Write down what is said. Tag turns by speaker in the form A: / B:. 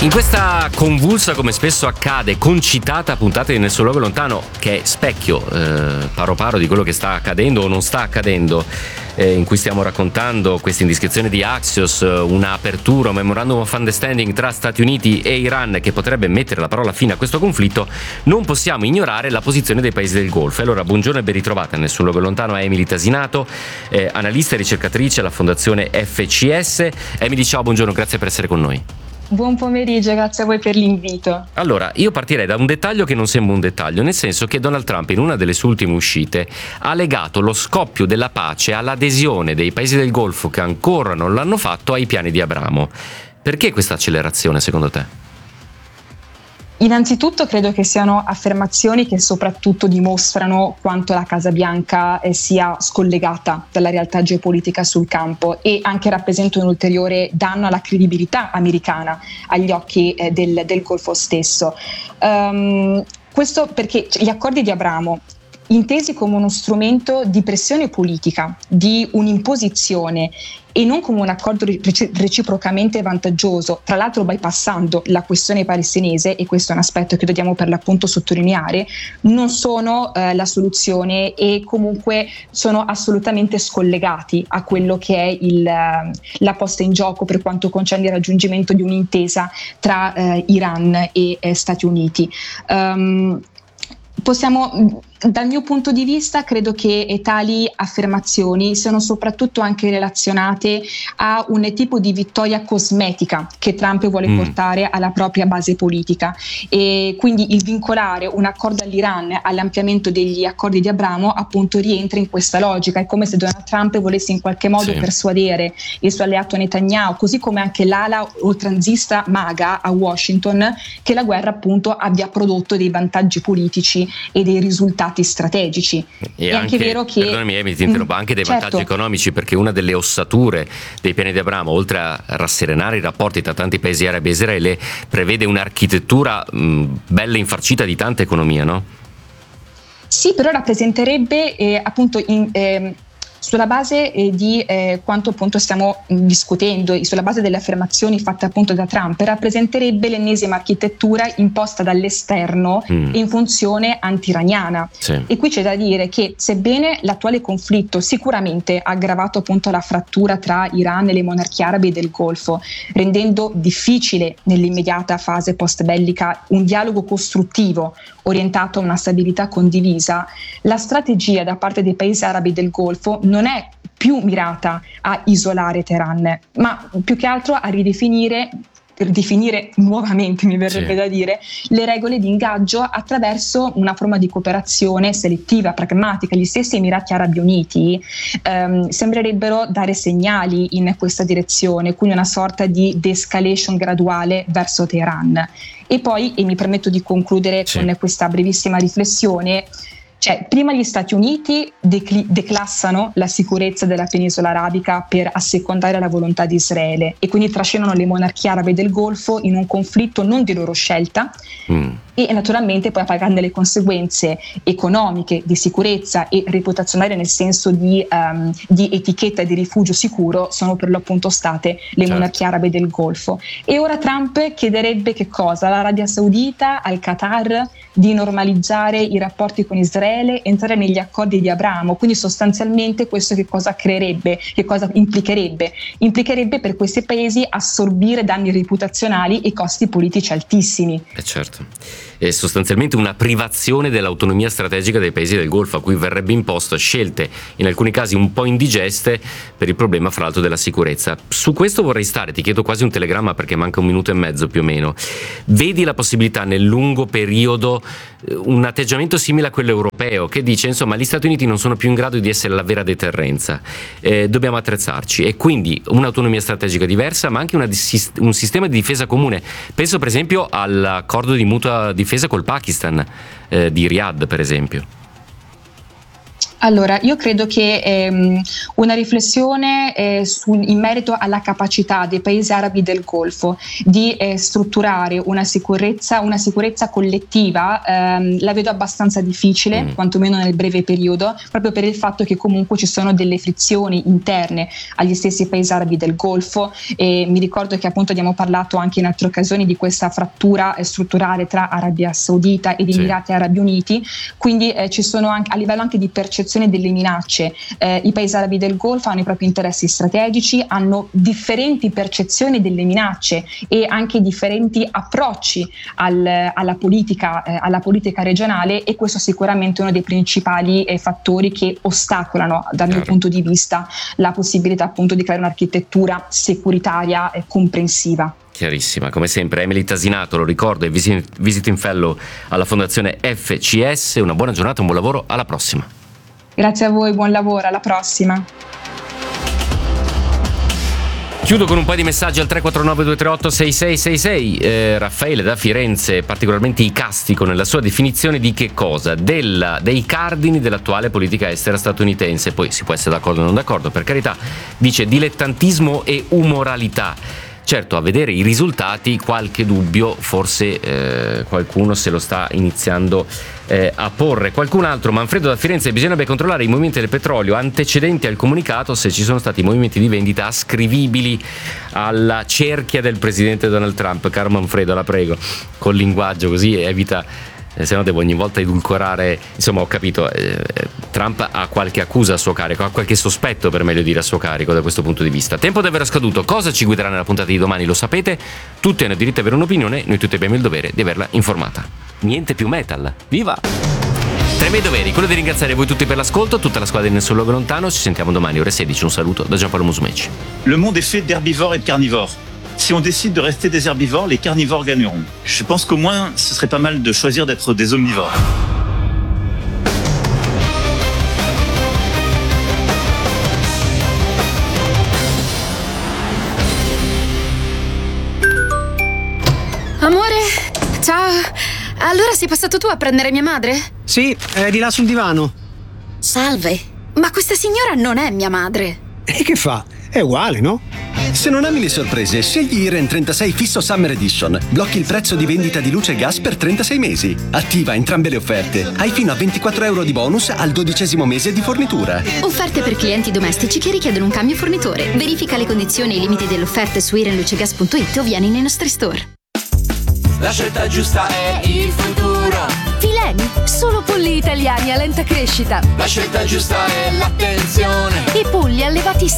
A: In questa convulsa, come spesso accade, concitata puntata di Nel suo luogo lontano, che è specchio paro paro di quello che sta accadendo o non sta accadendo, in cui stiamo raccontando questa indiscrezione di Axios, una apertura, un memorandum of understanding tra Stati Uniti e Iran che potrebbe mettere la parola fine a questo conflitto, non possiamo ignorare la posizione dei paesi del Golfo. Allora, buongiorno e ben ritrovata Nel suo luogo lontano a Emily Tasinato, analista e ricercatrice alla Fondazione FCS. Emily, ciao, buongiorno, grazie per essere con noi.
B: Buon pomeriggio, grazie a voi per l'invito.
A: Allora, io partirei da un dettaglio che non sembra un dettaglio, nel senso che Donald Trump in una delle sue ultime uscite ha legato lo scoppio della pace all'adesione dei paesi del Golfo che ancora non l'hanno fatto ai piani di Abramo. Perché questa accelerazione secondo te?
B: Innanzitutto credo che siano affermazioni che soprattutto dimostrano quanto la Casa Bianca sia scollegata dalla realtà geopolitica sul campo e anche rappresentano un ulteriore danno alla credibilità americana agli occhi del Golfo stesso. Questo perché gli accordi di Abramo, intesi come uno strumento di pressione politica, di un'imposizione e non come un accordo reciprocamente vantaggioso, tra l'altro bypassando la questione palestinese, e questo è un aspetto che dobbiamo per l'appunto sottolineare, non sono la soluzione e comunque sono assolutamente scollegati a quello che è la posta in gioco per quanto concerne il raggiungimento di un'intesa tra Iran e Stati Uniti. Dal mio punto di vista, credo che tali affermazioni siano soprattutto anche relazionate a un tipo di vittoria cosmetica che Trump vuole portare alla propria base politica, e quindi il vincolare un accordo all'Iran all'ampliamento degli accordi di Abramo appunto rientra in questa logica. È come se Donald Trump volesse in qualche modo persuadere il suo alleato Netanyahu, così come anche l'ala oltranzista MAGA a Washington, che la guerra appunto abbia prodotto dei vantaggi politici e dei risultati strategici.
A: E anche, vero che, perdonami, mi ti interrompo, anche dei vantaggi economici, perché una delle ossature dei piani di Abramo, oltre a rasserenare i rapporti tra tanti paesi arabi e Israele, prevede un'architettura bella infarcita di tanta economia, no?
B: Sì, però rappresenterebbe appunto sulla base di quanto appunto stiamo discutendo, sulla base delle affermazioni fatte appunto da Trump, rappresenterebbe l'ennesima architettura imposta dall'esterno in funzione anti-iraniana. Sì. E qui c'è da dire che sebbene l'attuale conflitto sicuramente ha aggravato appunto la frattura tra Iran e le monarchie arabe del Golfo, rendendo difficile nell'immediata fase post-bellica un dialogo costruttivo orientato a una stabilità condivisa, la strategia da parte dei paesi arabi del Golfo non è più mirata a isolare Teheran, ma più che altro a ridefinire nuovamente, mi verrebbe da dire, le regole di ingaggio attraverso una forma di cooperazione selettiva, pragmatica. Gli stessi Emirati Arabi Uniti sembrerebbero dare segnali in questa direzione, quindi una sorta di de-escalation graduale verso Teheran. E poi, e mi permetto di concludere con questa brevissima riflessione, prima gli Stati Uniti declassano la sicurezza della penisola arabica per assecondare la volontà di Israele e quindi trascinano le monarchie arabe del Golfo in un conflitto non di loro scelta e naturalmente poi a pagarne le conseguenze economiche, di sicurezza e reputazionali nel senso di etichetta di rifugio sicuro sono per l'appunto state le monarchie arabe del Golfo. E ora Trump chiederebbe che cosa? All'Arabia Saudita, al Qatar di normalizzare i rapporti con Israele, entrare negli accordi di Abramo. Quindi sostanzialmente questo che cosa creerebbe? Che cosa implicherebbe? Implicherebbe per questi paesi assorbire danni reputazionali e costi politici altissimi.
A: Certo. È sostanzialmente una privazione dell'autonomia strategica dei paesi del Golfo, a cui verrebbe imposto scelte in alcuni casi un po' indigeste per il problema fra l'altro della sicurezza. Su questo vorrei stare, ti chiedo quasi un telegramma perché manca 1 minuto e mezzo più o meno. Vedi la possibilità nel lungo periodo un atteggiamento simile a quello europeo che dice insomma gli Stati Uniti non sono più in grado di essere la vera deterrenza, dobbiamo attrezzarci, e quindi un'autonomia strategica diversa ma anche un sistema di difesa comune. Penso per esempio all'accordo di mutua difesa col Pakistan di Riyadh per esempio.
B: Allora, io credo che una riflessione in merito alla capacità dei paesi arabi del Golfo di strutturare una sicurezza collettiva la vedo abbastanza difficile, quantomeno nel breve periodo, proprio per il fatto che comunque ci sono delle frizioni interne agli stessi paesi arabi del Golfo, e mi ricordo che appunto abbiamo parlato anche in altre occasioni di questa frattura strutturale tra Arabia Saudita ed Emirati Arabi Uniti, quindi ci sono anche, a livello anche di percezione delle minacce, i paesi arabi del Golfo hanno i propri interessi strategici, hanno differenti percezioni delle minacce e anche differenti approcci alla politica regionale, e questo sicuramente è uno dei principali fattori che ostacolano dal mio punto di vista la possibilità appunto di creare un'architettura securitaria comprensiva.
A: Chiarissima, come sempre. Emily Tasinato, lo ricordo, è Visiting Fellow alla Fondazione FCS. Una buona giornata, un buon lavoro, alla prossima.
B: Grazie a voi, buon lavoro, alla prossima.
A: Chiudo con un paio di messaggi al 349-238-6666. Raffaele da Firenze, particolarmente icastico nella sua definizione di che cosa? Dei cardini dell'attuale politica estera statunitense. Poi si può essere d'accordo o non d'accordo, per carità. Dice dilettantismo e umoralità. Certo, a vedere i risultati qualche dubbio forse qualcuno se lo sta iniziando a porre. Qualcun altro, Manfredo da Firenze, bisognerebbe controllare i movimenti del petrolio antecedenti al comunicato, se ci sono stati movimenti di vendita ascrivibili alla cerchia del presidente Donald Trump. Caro Manfredo, la prego, col linguaggio così evita, se no devo ogni volta edulcorare. Insomma, ho capito, Trump ha qualche accusa a suo carico, ha qualche sospetto, per meglio dire, a suo carico da questo punto di vista. Tempo davvero scaduto. Cosa ci guiderà nella puntata di domani lo sapete, tutti hanno diritto ad avere un'opinione, noi tutti abbiamo il dovere di averla informata. Niente più metal, viva! Tra i miei doveri, quello di ringraziare voi tutti per l'ascolto, tutta la squadra di Nessun Luogo Lontano. Ci sentiamo domani ore 16, un saluto da Giampaolo Musumeci.
C: Le monde est fait d'herbivores et de carnivores. Si on décide de rester des herbivores, les carnivores gagneront. Je pense qu'au moins, ce serait pas mal de choisir d'être des omnivores.
D: Amore, ciao. Allora sei passato tu a prendere mia madre?
E: Sì, è di là sul divano.
D: Salve, ma questa signora non è mia madre.
E: E che fa? È uguale, no?
F: Se non ami le sorprese, scegli Iren 36 Fisso Summer Edition. Blocchi il prezzo di vendita di luce e gas per 36 mesi. Attiva entrambe le offerte. Hai fino a 24 euro di bonus al 12° mese di fornitura.
D: Offerte per clienti domestici che richiedono un cambio fornitore. Verifica le condizioni e i limiti delle offerte su irenlucegas.it o vieni nei nostri store.
G: La scelta giusta è il futuro.
H: Fileni, solo polli italiani a lenta crescita.
G: La scelta giusta è l'attenzione.
H: I polli allevati